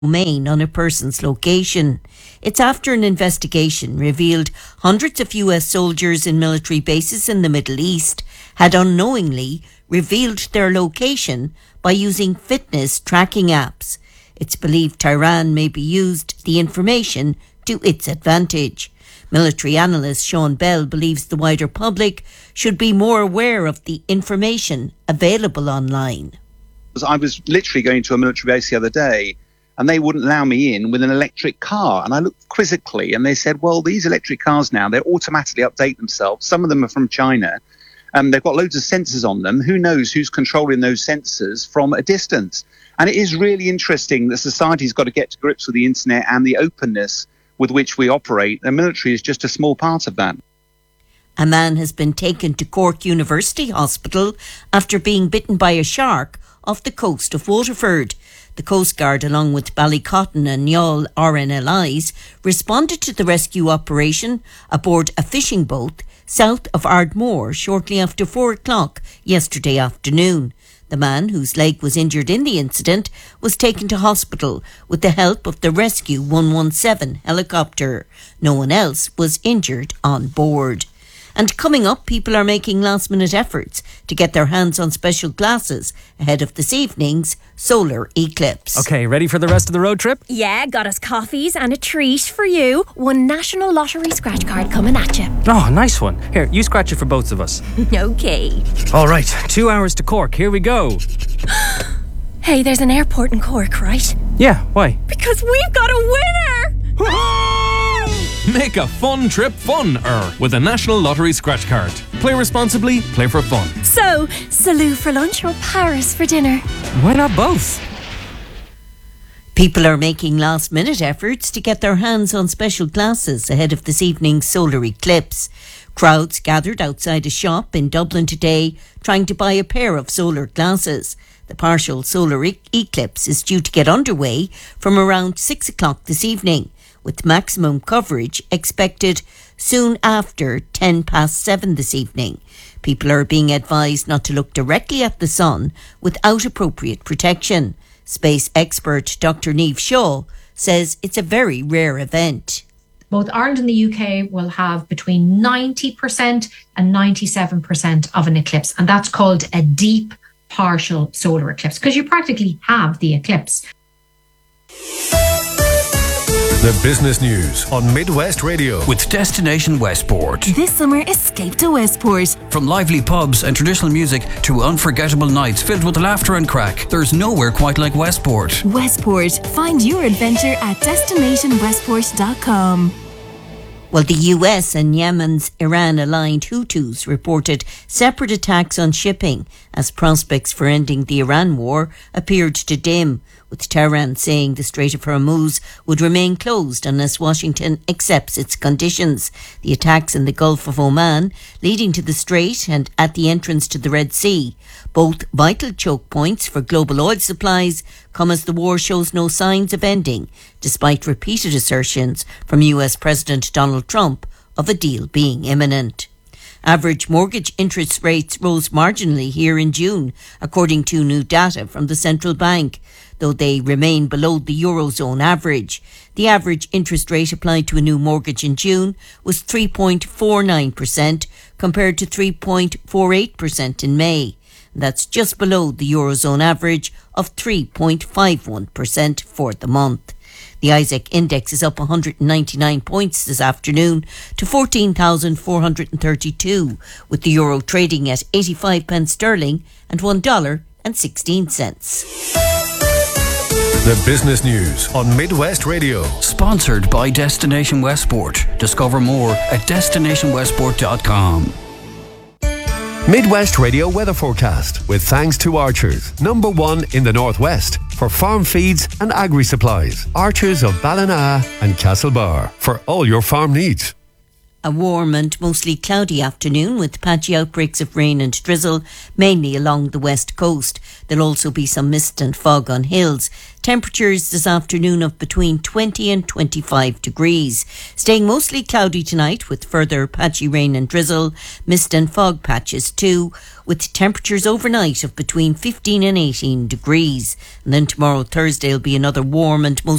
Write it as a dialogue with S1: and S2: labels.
S1: domain on a person's location. It's after an investigation revealed hundreds of US soldiers in military bases in the Middle East had unknowingly revealed their location by using fitness tracking apps. It's believed Tehran maybe used the information to its advantage. Military analyst Sean Bell believes the wider public should be more aware of the information available online.
S2: I was literally going to a military base the other day and they wouldn't allow me in with an electric car. And I looked quizzically and they said, well, these electric cars now, they automatically update themselves. Some of them are from China. They've got loads of sensors on them. Who knows who's controlling those sensors from a distance? And it is really interesting that society's got to get to grips with the internet and the openness with which we operate. The military is just a small part of that.
S1: A man has been taken to Cork University Hospital after being bitten by a shark off the coast of Waterford. The Coast Guard, along with Ballycotton and Youghal RNLIs, responded to the rescue operation aboard a fishing boat south of Ardmore shortly after 4 o'clock yesterday afternoon. The man, whose leg was injured in the incident, was taken to hospital with the help of the Rescue 117 helicopter. No one else was injured on board. And coming up, people are making last-minute efforts to get their hands on special glasses ahead of this evening's solar eclipse.
S3: Okay, ready for the rest of the road trip?
S4: Yeah, got us coffees and a treat for you. One National Lottery scratch card coming at you.
S3: Oh, nice one. Here, you scratch it for both of us.
S4: Okay.
S3: All right, 2 hours to Cork. Here we go.
S4: Hey, there's an airport in Cork, right?
S3: Yeah, why?
S4: Because we've got a winner!
S5: Make a fun trip fun-er with a National Lottery scratch card. Play responsibly, play for fun.
S4: So, Salou for lunch or Paris for dinner?
S3: Why not both?
S1: People are making last-minute efforts to get their hands on special glasses ahead of this evening's solar eclipse. Crowds gathered outside a shop in Dublin today trying to buy a pair of solar glasses. The partial solar eclipse is due to get underway from around 6 o'clock this evening, with maximum coverage expected soon after 7:10 this evening. People are being advised not to look directly at the sun without appropriate protection. Space expert Dr. Niamh Shaw says it's a very rare event.
S6: Both Ireland and the UK will have between 90% and 97% of an eclipse, and that's called a deep partial solar eclipse because you practically have the eclipse.
S7: The business news on Midwest Radio
S8: with Destination Westport.
S9: This summer, escape to Westport.
S8: From lively pubs and traditional music to unforgettable nights filled with laughter and crack, there's nowhere quite like Westport.
S9: Westport. Find your adventure at destinationwestport.com.
S1: Well, the US and Yemen's Iran-aligned Houthis reported separate attacks on shipping as prospects for ending the Iran war appeared to dim, with Tehran saying the Strait of Hormuz would remain closed unless Washington accepts its conditions. The attacks in the Gulf of Oman, leading to the Strait and at the entrance to the Red Sea, both vital choke points for global oil supplies, come as the war shows no signs of ending, despite repeated assertions from US President Donald Trump of a deal being imminent. Average mortgage interest rates rose marginally here in June, according to new data from the central bank, though they remain below the Eurozone average. The average interest rate applied to a new mortgage in June was 3.49% compared to 3.48% in May. That's just below the Eurozone average of 3.51% for the month. The ISEC index is up 199 points this afternoon to 14,432, with the euro trading at 85 pence sterling and $1.16.
S7: The business news on Midwest Radio.
S8: Sponsored by Destination Westport. Discover more at destinationwestport.com.
S7: Midwest Radio weather forecast with thanks to Archers, #1 in the Northwest for farm feeds and agri supplies. Archers of Ballina and Castlebar for all your farm needs.
S1: A warm and mostly cloudy afternoon with patchy outbreaks of rain and drizzle, mainly along the west coast. There'll also be some mist and fog on hills. Temperatures this afternoon of between 20 and 25 degrees. Staying mostly cloudy tonight with further patchy rain and drizzle, mist and fog patches too, with temperatures overnight of between 15 and 18 degrees. And then tomorrow, Thursday, will be another warm and